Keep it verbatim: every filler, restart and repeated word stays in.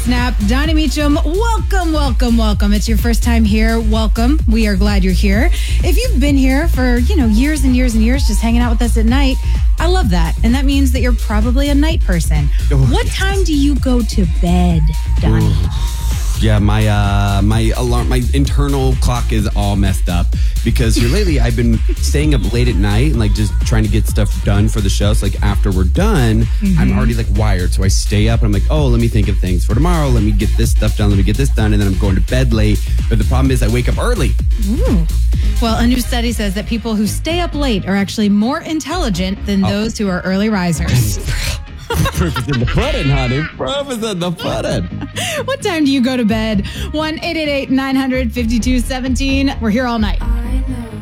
Snap. Donnie Meacham, welcome, welcome, welcome. It's your first time here. Welcome. We are glad you're here. If you've been here for, you know, years and years and years, just hanging out with us at night, I love that. And that means that you're probably a night person. Oh, what yes. time do you go to bed, Donnie? Ooh. Yeah, my uh, my alarm, my internal clock is all messed up because here lately I've been staying up late at night and like just trying to get stuff done for the show. So like after we're done, mm-hmm. I'm already like wired. So I stay up and I'm like, oh, let me think of things for tomorrow. Let me get this stuff done. Let me get this done. And then I'm going to bed late. But the problem is I wake up early. Ooh. Well, a new study says that people who stay up late are actually more intelligent than oh. those who are early risers. Proof is in the pudding, honey. Proof is in the pudding. What time do you go to bed? one eight eight eight nine hundred fifty-two seventeen. We're here all night.